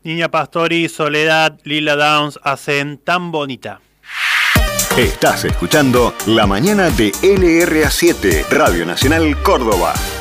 Niña Pastori, Soledad, Lila Downs hacen Tan Bonita. Estás escuchando La Mañana de LRA7, Radio Nacional Córdoba.